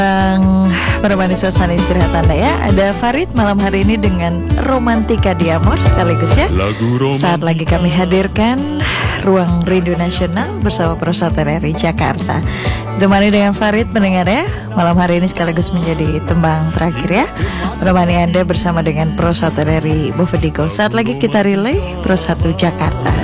Menemani suasana istirahat Anda ya. Ada Farid malam hari ini dengan Romantika di Amor sekaligus ya. Saat lagi kami hadirkan Ruang Rindu Nasional bersama Persatuan RI Jakarta. Ditemani dengan Farid mendengar ya. Malam hari ini sekaligus menjadi tembang terakhir ya. Menemani Anda bersama dengan Persatuan RI Bovendigul. Saat lagi kita relay Pro 1 Jakarta.